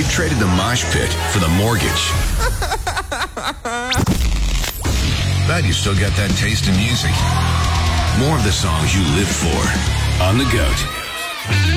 you've traded the mosh pit for the mortgage. But you still got that taste in music. More of the songs you live for on The Goat.